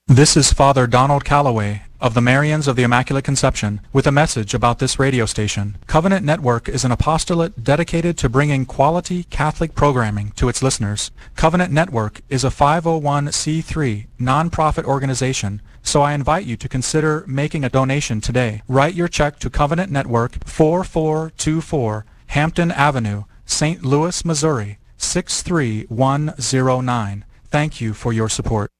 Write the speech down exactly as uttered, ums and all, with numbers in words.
This is Father Donald Calloway of the Marians of the Immaculate Conception with a message about this radio station. Covenant Network is an apostolate dedicated to bringing quality Catholic programming to its listeners. Covenant Network is a five oh one c three non-profit organization, so I invite you to consider making a donation today. Write your check to Covenant Network, four four two four Hampton Avenue, Saint Louis, Missouri, six three one zero nine. Thank you for your support.